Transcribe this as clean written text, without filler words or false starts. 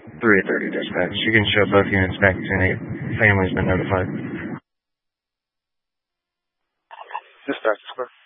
3:30 dispatch. You can show both units back to 8. Family's been notified. Dispatch, square.